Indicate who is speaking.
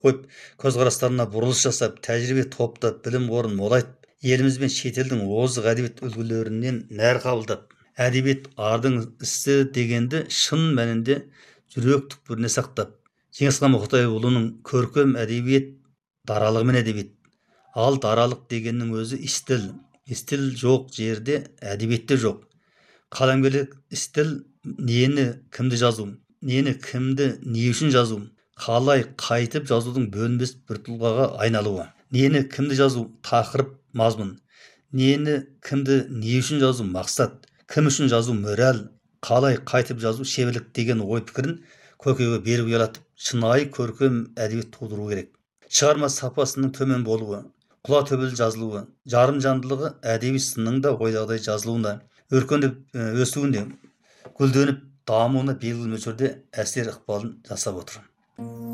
Speaker 1: қойып, көзқарастарына бұрылыс жасап, тәжірибе топтап, білім қорын молайтып, еліміз бен шетелдің озық әдебиет үлгілерінен нәр қабылдап, әдебиет ардың ісі дегенді шын мәнінде жүрек түкпіріне сақтап, Жеңісхан Мұқатайұлының көркем әдебиет даралығы мен әдебиет. Ал даралық дегеннің өзі стиль. Стиль жоқ жерде әдебиетте жоқ. Қаламгерлік стиль нені кімді жазу, нені кімді не үшін жазу, қалай қайтып жазудың бөлінбес бір тұлғаға айналуы, нені кімді жазу тақырып мазмұн, нені кімді не үшін жазу мақсат, кім үшін жазу мораль, қалай қайтып жазу шеберлік деген ой пікірін көкейге беріп ұялатып, шынайы көркем әдебиет тудыру керек. Шығарма сапасының төмен болуы, құла төбел жазылуы, жарым жандылығы әдеби сынның да ойдағыдай жазылуына, өркендеп өсуіне, гүлденіп дамуына белгілі мөлшерде әсер ықпалын жасап отыр.